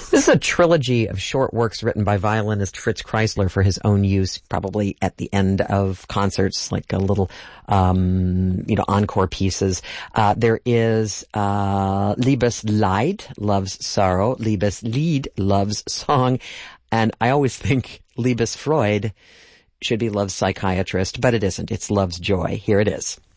This is a trilogy of short works written by violinist Fritz Kreisler for his own use, probably at the end of concerts, like a little, encore pieces. There is, Liebesleid, love's sorrow, Liebeslied, love's song, and I always think Liebesfreude should be love's psychiatrist, but it isn't. It's love's joy. Here it is.